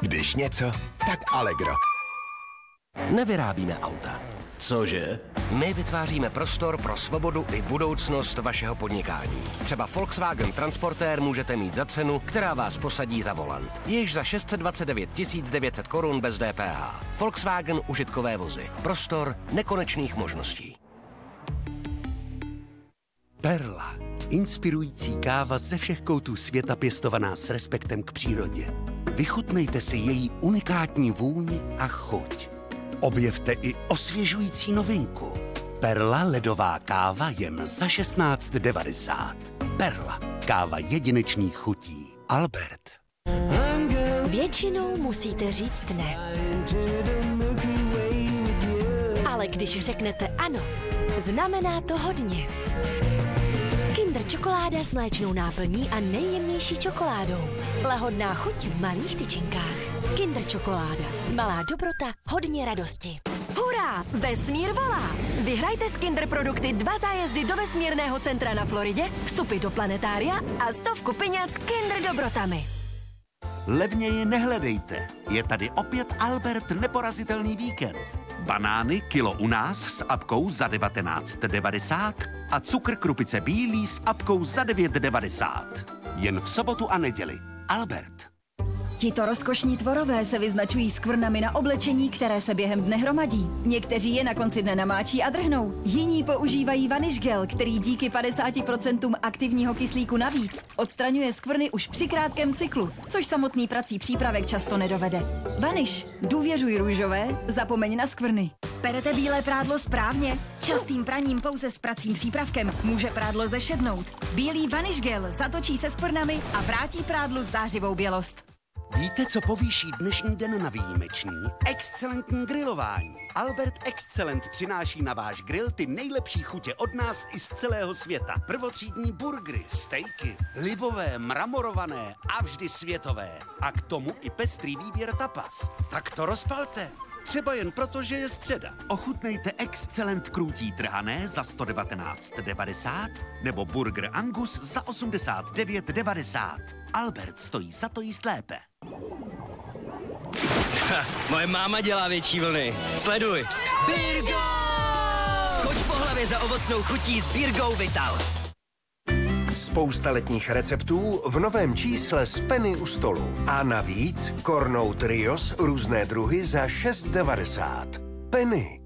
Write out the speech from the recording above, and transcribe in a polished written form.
Když něco, tak Allegro. Nevyrábíme auta. Cože? My vytváříme prostor pro svobodu i budoucnost vašeho podnikání. Třeba Volkswagen Transportér můžete mít za cenu, která vás posadí za volant. Již za 629 900 korun bez DPH. Volkswagen užitkové vozy. Prostor nekonečných možností. Perla. Inspirující káva ze všech koutů světa pěstovaná s respektem k přírodě. Vychutnejte si její unikátní vůni a chuť. Objevte i osvěžující novinku. Perla ledová káva jen za 16,90. Perla. Káva jedinečných chutí. Albert. Většinou musíte říct ne. Ale když řeknete ano, znamená to hodně. Kinder čokoláda s mléčnou náplní a nejjemnější čokoládou. Lahodná chuť v malých tyčinkách. Kinder čokoláda. Malá dobrota, hodně radosti. Hurá! Vesmír volá! Vyhrajte z Kinder produkty 2 zájezdy do vesmírného centra na Floridě, vstupy do planetária a 100 peněz s Kinder dobrotami. Levněji nehledejte. Je tady opět Albert neporazitelný víkend. Banány kilo u nás s apkou za 19,90 a cukr krupice bílý s apkou za 9,90. Jen v sobotu a neděli. Albert. Tito rozkošní tvorové se vyznačují skvrnami na oblečení, které se během dne hromadí. Někteří je na konci dne namáčí a drhnou. Jiní používají Vanish Gel, který díky 50% aktivního kyslíku navíc odstraňuje skvrny už při krátkém cyklu, což samotný prací přípravek často nedovede. Vanish. Důvěřuj růžové, zapomeň na skvrny. Perete bílé prádlo správně? Častým praním pouze s pracím přípravkem může prádlo zešednout. Bílý Vanish Gel zatočí se skvrnami a vrátí prádlu zářivou bělost. Víte, co povýší dnešní den na výjimečný? Excelentní grilování. Albert Excellent přináší na váš grill ty nejlepší chutě od nás i z celého světa. Prvotřídní burgery, stejky, libové, mramorované a vždy světové. A k tomu i pestrý výběr tapas. Tak to rozpalte. Třeba jen proto, že je středa. Ochutnejte Excellent krůtí trhané za 119,90 nebo burger Angus za 89,90. Albert stojí za to jíst lépe. Moje máma dělá větší vlny. Sleduj. Birgo! Skoč po hlavě za ovocnou chutí s Birgou Vital. Spousta letních receptů v novém čísle z Penny u stolu. A navíc Cornout Rios různé druhy za 6,90. Penny.